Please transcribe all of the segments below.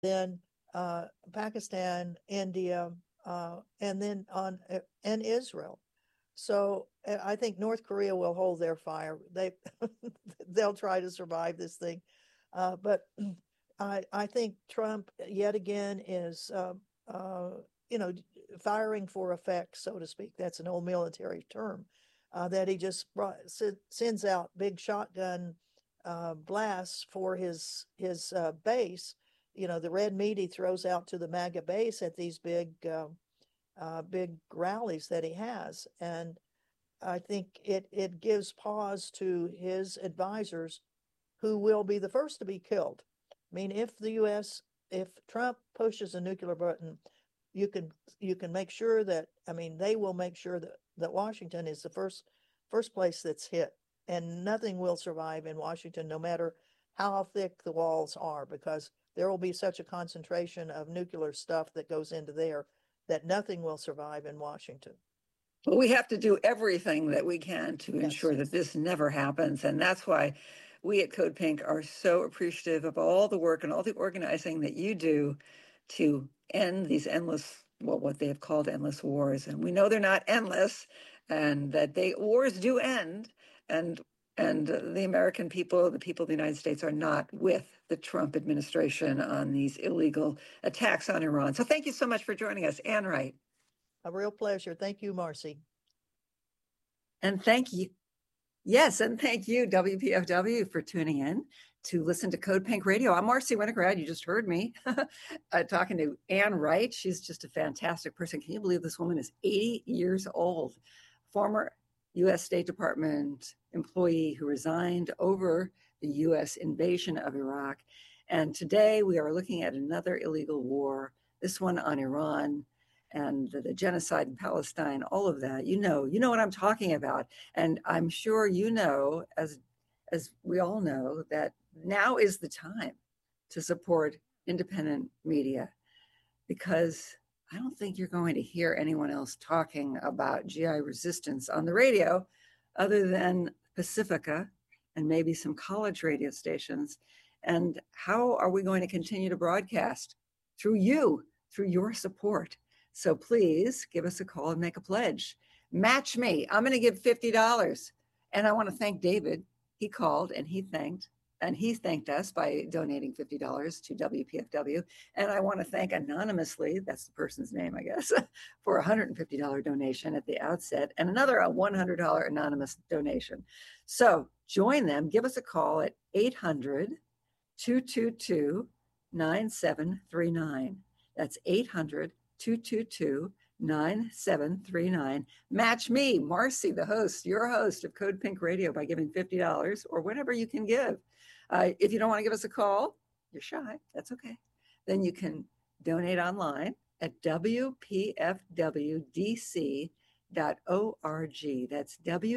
then Pakistan, India, and then and Israel. So I think North Korea will hold their fire. They'll try to survive this thing, but I think Trump yet again is you know, firing for effect, so to speak. That's an old military term. That he just sends out big shotgun blasts for his base. You know, the red meat he throws out to the MAGA base at these big rallies that he has, and I think it gives pause to his advisors, who will be the first to be killed. I mean, if Trump pushes a nuclear button, you can you can make sure that, I mean, they will make sure that Washington is the first place that's hit, and nothing will survive in Washington, no matter how thick the walls are, because there will be such a concentration of nuclear stuff that goes into there that nothing will survive in Washington. Well, we have to do everything that we can to ensure that this never happens. And that's why we at Code Pink are so appreciative of all the work and all the organizing that you do to end these endless, well, what they have called endless wars. And we know they're not endless, and that wars do end. And the American people, the people of the United States, are not with the Trump administration on these illegal attacks on Iran. So thank you so much for joining us, Ann Wright. A real pleasure. Thank you, Marcy. And thank you. Yes, and thank you, WPFW, for tuning in to listen to Code Pink Radio. I'm Marcy Winograd. You just heard me talking to Ann Wright. She's just a fantastic person. Can you believe this woman is 80 years old? Former U.S. State Department employee who resigned over the U.S. invasion of Iraq. And today we are looking at another illegal war, this one on Iran, and the genocide in Palestine, all of that. You know what I'm talking about. And I'm sure you know, as we all know, that now is the time to support independent media, because I don't think you're going to hear anyone else talking about GI resistance on the radio other than Pacifica and maybe some college radio stations. And how are we going to continue to broadcast? Through you, through your support. So please give us a call and make a pledge. Match me. I'm going to give $50. And I want to thank David. He called and he thanked us by donating $50 to WPFW. And I want to thank anonymously, that's the person's name, I guess, for a $150 donation at the outset, and another $100 anonymous donation. So join them. Give us a call at 800-222-9739. That's 800-222-9739. Match me, Marcy, the host, your host of Code Pink Radio, by giving $50 or whatever you can give. If you don't want to give us a call, you're shy, that's okay. Then you can donate online at WPFWDC.org. That's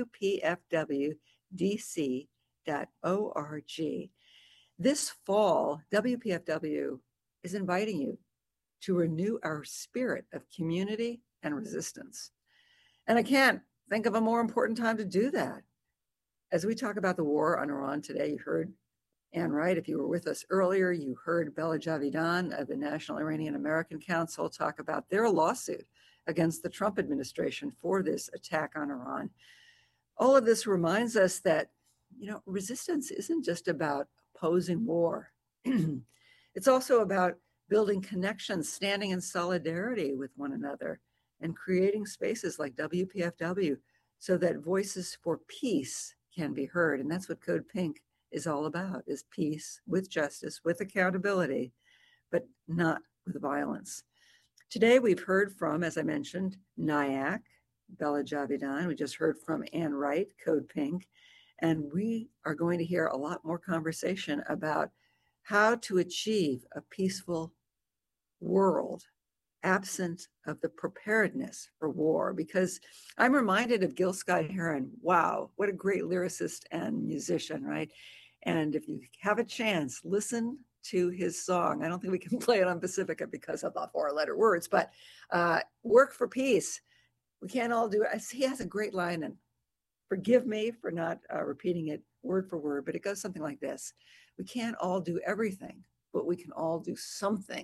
WPFWDC.org. This fall, WPFW is inviting you to renew our spirit of community and resistance. And I can't think of a more important time to do that. As we talk about the war on Iran today, you heard Ann Wright. If you were with us earlier, you heard Bella Javidan of the National Iranian American Council talk about their lawsuit against the Trump administration for this attack on Iran. All of this reminds us that, resistance isn't just about opposing war. It's also about building connections, standing in solidarity with one another, and creating spaces like WPFW so that voices for peace can be heard. And that's what Code Pink is all about, is peace with justice, with accountability, but not with violence. Today, we've heard from, as I mentioned, NIAC, Bella Javidan. We just heard from Ann Wright, Code Pink. And we are going to hear a lot more conversation about how to achieve a peaceful world absent of the preparedness for war. Because I'm reminded of Gil Scott-Heron. Wow, what a great lyricist and musician, right? And if you have a chance, listen to his song. I don't think we can play it on Pacifica because of the 4-letter words, but Work for Peace. We can't all do it. He has a great line, and forgive me for not repeating it word for word, but it goes something like this. We can't all do everything, but we can all do something